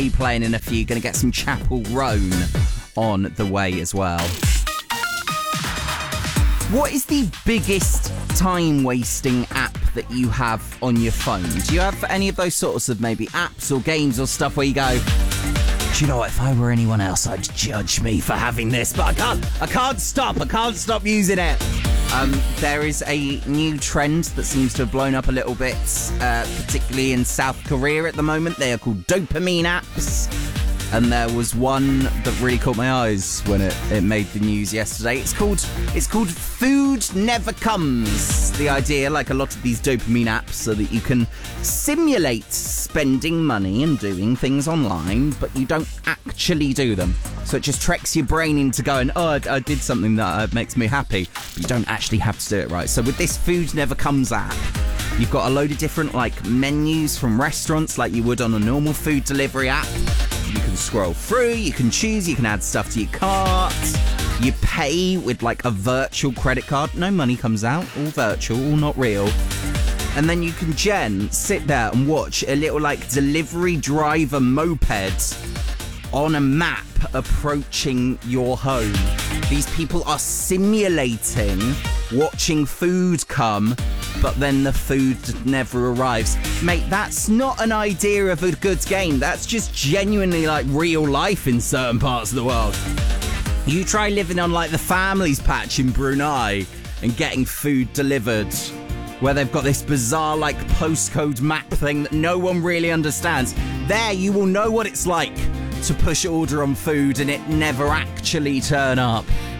be playing in a few. Going to get some Chapel Roan on the way as well. What is the biggest time-wasting app that you have on your phone? Do you have any of those sorts of maybe apps or games or stuff where you go, do you know what, if I were anyone else, I'd judge me for having this, but I can't stop using it. There is a new trend that seems to have blown up a little bit, particularly in South Korea at the moment. They are called dopamine apps. And there was one that really caught my eyes when it made the news yesterday. It's called Food Never Comes. The idea, like a lot of these dopamine apps, so that you can simulate spending money and doing things online, but you don't actually do them. So it just tricks your brain into going, oh, I did something that makes me happy. But you don't actually have to do it right. So with this Food Never Comes app, you've got a load of different menus from restaurants like you would on a normal food delivery app. You can scroll through, you can choose, you can add stuff to your cart. You pay with a virtual credit card. No money comes out, all virtual, all not real. And then you can, sit there and watch a little delivery driver moped on a map approaching your home. These people are simulating watching food come, but then the food never arrives. Mate, that's not an idea of a good game. That's just genuinely real life in certain parts of the world. You try living on the family's patch in Brunei and getting food delivered, where they've got this bizarre postcode map thing that no one really understands. There, you will know what it's like to push order on food and it never actually turn up.